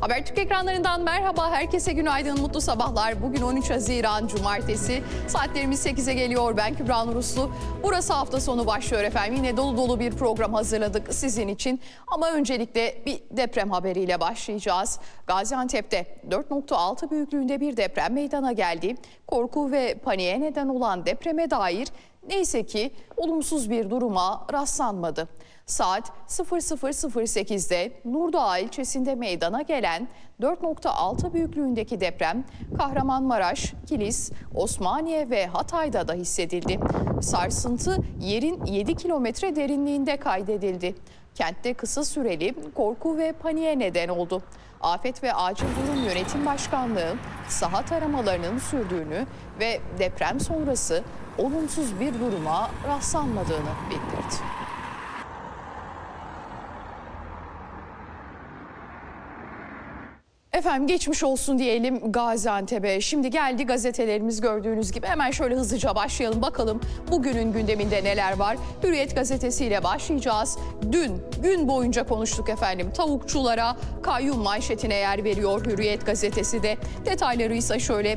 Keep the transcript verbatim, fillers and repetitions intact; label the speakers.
Speaker 1: Habertürk ekranlarından merhaba, herkese günaydın, mutlu sabahlar. Bugün on üç Haziran Cumartesi, saatlerimiz sekize geliyor. Ben Kübra Nur Uslu. Burası hafta sonu başlıyor efendim. Yine dolu dolu bir program hazırladık sizin için. Ama öncelikle bir deprem haberiyle başlayacağız. Gaziantep'te dört nokta altı büyüklüğünde bir deprem meydana geldi. Korku ve paniğe neden olan depreme dair neyse ki olumsuz bir duruma rastlanmadı. Saat sıfır sıfır sıfır sekizde Nurdağ ilçesinde meydana gelen dört nokta altı büyüklüğündeki deprem Kahramanmaraş, Kilis, Osmaniye ve Hatay'da da hissedildi. Sarsıntı yerin yedi kilometre derinliğinde kaydedildi. Kentte kısa süreli korku ve paniğe neden oldu. Afet ve Acil Durum Yönetim Başkanlığı saha taramalarının sürdüğünü ve deprem sonrası olumsuz bir duruma rastlanmadığını bildirdi. Efendim geçmiş olsun diyelim Gaziantep'e. Şimdi geldi gazetelerimiz gördüğünüz gibi. Hemen şöyle hızlıca başlayalım bakalım bugünün gündeminde neler var. Hürriyet gazetesiyle başlayacağız. Dün gün boyunca konuştuk efendim. Tavukçulara kayyum manşetine yer veriyor Hürriyet gazetesi de. Detayları ise şöyle: